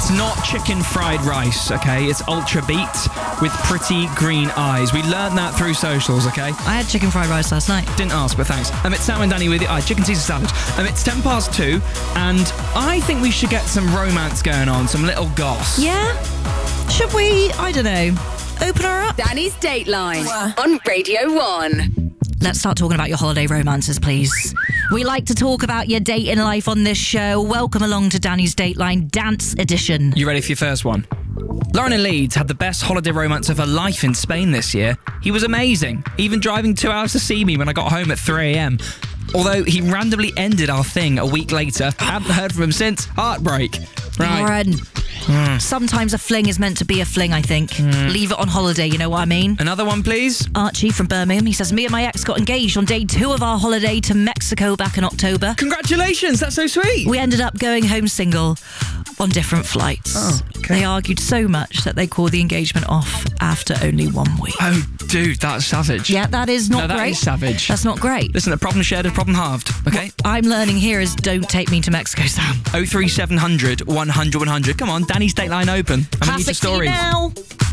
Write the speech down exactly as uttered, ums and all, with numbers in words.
It's not chicken fried rice, okay? It's Ultra Beat with pretty green eyes. We learned that through socials, okay? I had chicken fried rice last night. Didn't ask, but thanks. Um, it's Sam and Danny with the uh, chicken Caesar salad. Um, it's ten past two, and I think we should get some romance going on, some little goss. Yeah? Should we, I don't know, open her up? Danny's Dateline on Radio one. Let's start talking about your holiday romances, please. We like to talk about your dating life on this show. Welcome along to Danny's Dateline Dance Edition. You ready for your first one? Lauren in Leeds had the best holiday romance of her life in Spain this year. He was amazing, even driving two hours to see me when I got home at three a.m. Although he randomly ended our thing a week later. Haven't heard from him since. Heartbreak. Right. Lauren, mm. sometimes a fling is meant to be a fling, I think. Mm. Leave it on holiday, you know what I mean? Another one, please. Archie from Birmingham, he says, me and my ex got engaged on day two of our holiday to Mexico back in October. Congratulations, that's so sweet. We ended up going home single on different flights. Oh, okay. They argued so much that they called the engagement off after only one week. Oh, dude, that's savage. Yeah, that is not no, that great. That is savage. That's not great. Listen, a problem shared is a problem halved, okay? What I'm learning here is don't take me to Mexico, Sam. oh three seven hundred, one hundred, one hundred. Come on, Danny's Dateline open. I'm going to need your story. Now.